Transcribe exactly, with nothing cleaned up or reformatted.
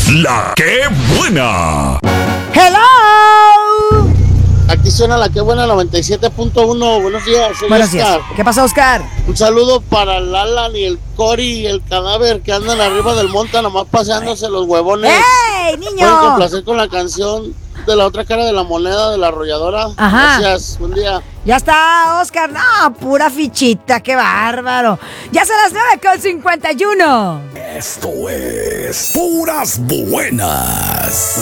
La que buena. ¡Hello! Aquí suena la que buena noventa y siete punto uno. Buenos días, soy Buenos Oscar. días. ¿Qué pasa, Oscar? Un saludo para el Alan y el Cory y el cadáver que andan arriba del monte nomás paseándose los huevones. ¡Ey, Pueden niño! complacer con la canción de la otra cara de la moneda de la arrolladora. Ajá. Gracias, buen día. Ya está, Oscar. No, pura fichita, qué bárbaro. Ya son las nueve con cincuenta y uno. Esto es Puras Buenas.